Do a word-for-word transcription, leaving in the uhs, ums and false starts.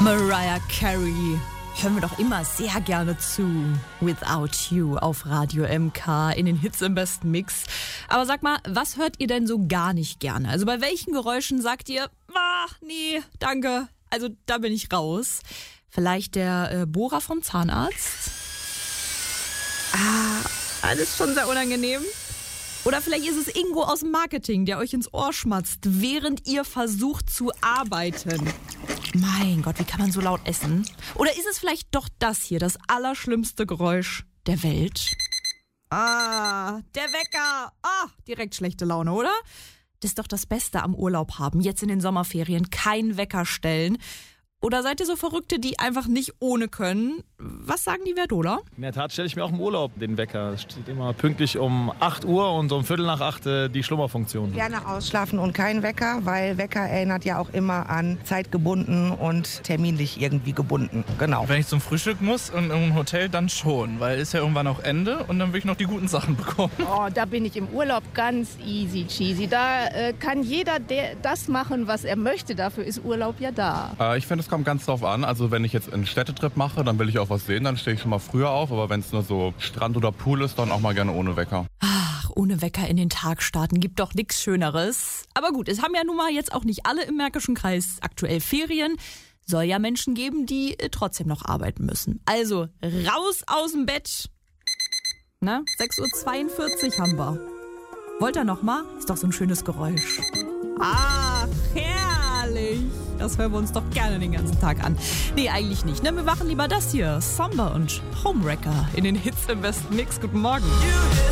Mariah Carey. Hören wir doch immer sehr gerne zu. Without You auf Radio M K in den Hits im besten Mix. Aber sag mal, was hört ihr denn so gar nicht gerne? Also bei welchen Geräuschen sagt ihr, ah, nee, danke, also da bin ich raus. Vielleicht der äh, Bohrer vom Zahnarzt? Ah, das ist schon sehr unangenehm. Oder vielleicht ist es Ingo aus dem Marketing, der euch ins Ohr schmatzt, während ihr versucht zu arbeiten. Mein Gott, wie kann man so laut essen? Oder ist es vielleicht doch das hier, das allerschlimmste Geräusch der Welt? Ah, der Wecker. Ah, direkt schlechte Laune, oder? Das ist doch das Beste am Urlaub haben, jetzt in den Sommerferien keinen Wecker stellen. Oder seid ihr so Verrückte, die einfach nicht ohne können? Was sagen die Verdoler? In der Tat stelle ich mir auch im Urlaub den Wecker. Es steht immer pünktlich um acht Uhr und um Viertel nach acht äh, die Schlummerfunktion. Gerne ausschlafen und kein Wecker, weil Wecker erinnert ja auch immer an zeitgebunden und terminlich irgendwie gebunden. Genau. Wenn ich zum Frühstück muss und in ein Hotel, dann schon, weil ist ja irgendwann auch Ende und dann will ich noch die guten Sachen bekommen. Oh, da bin ich im Urlaub ganz easy cheesy. Da äh, kann jeder der, das machen, was er möchte. Dafür ist Urlaub ja da. Äh, ich finde, es kommt ganz drauf an. Also wenn ich jetzt einen Städtetrip mache, dann will ich auch was sehen, dann stehe ich schon mal früher auf. Aber wenn es nur so Strand oder Pool ist, dann auch mal gerne ohne Wecker. Ach, ohne Wecker in den Tag starten, gibt doch nichts Schöneres. Aber gut, es haben ja nun mal jetzt auch nicht alle im Märkischen Kreis aktuell Ferien. Soll ja Menschen geben, die äh, trotzdem noch arbeiten müssen. Also raus aus dem Bett. Na, sechs Uhr zweiundvierzig haben wir. Wollt ihr noch mal? Ist doch so ein schönes Geräusch. Ach, herrlich. Das hören wir uns doch gerne den ganzen Tag an. Nee, eigentlich nicht. Ne? Wir machen lieber das hier. Samba und Homewrecker in den Hits im besten Mix. Guten Morgen.